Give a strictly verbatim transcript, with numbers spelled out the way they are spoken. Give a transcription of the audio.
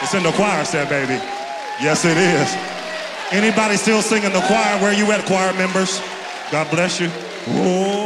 It's in the choir set, baby. Yes, it is. Anybody still singing the choir? Where you at, choir members? God bless you. Oh.